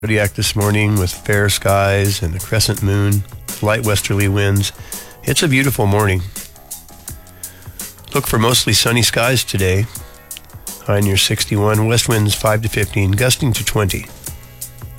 Zodiac this morning with fair skies and a crescent moon, light westerly winds. It's a beautiful morning. Look for mostly sunny skies today. High near 61, west winds 5 to 15, gusting to 20.